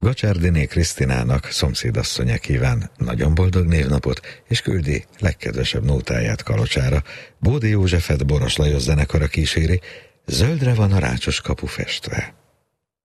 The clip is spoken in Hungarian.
Gacsárdiné Krisztinának szomszédasszonya kíván nagyon boldog névnapot, és küldi legkedvesebb nótáját Kalocsára. Bódi Józsefet Boros Lajos zenekara kíséri, zöldre van a Rácsos kapu festve.